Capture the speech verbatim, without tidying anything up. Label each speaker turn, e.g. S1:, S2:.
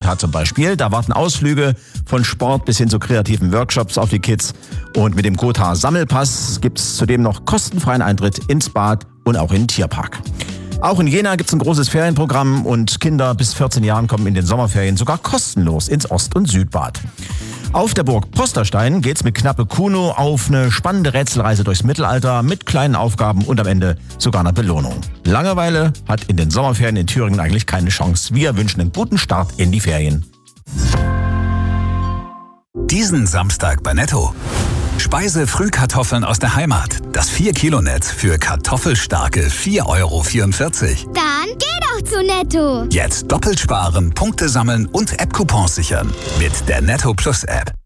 S1: Gotha zum Beispiel. Da warten Ausflüge von Sport bis hin zu kreativen Workshops auf die Kids. Und mit dem Gotha Sammelpass gibt es zudem noch kostenfreien Eintritt ins Bad und auch in den Tierpark. Auch in Jena gibt es ein großes Ferienprogramm und Kinder bis vierzehn Jahren kommen in den Sommerferien sogar kostenlos ins Ost- und Südbad. Auf der Burg Posterstein geht's mit Knappe Kuno auf eine spannende Rätselreise durchs Mittelalter mit kleinen Aufgaben und am Ende sogar einer Belohnung. Langeweile hat in den Sommerferien in Thüringen eigentlich keine Chance. Wir wünschen einen guten Start in die Ferien.
S2: Diesen Samstag bei Netto. Speise-Frühkartoffeln aus der Heimat. Das vier Kilo Netz für kartoffelstarke vier Euro vierundvierzig.
S3: Dann geh doch zu Netto.
S2: Jetzt doppelt sparen, Punkte sammeln und App-Coupons sichern. Mit der Netto Plus App.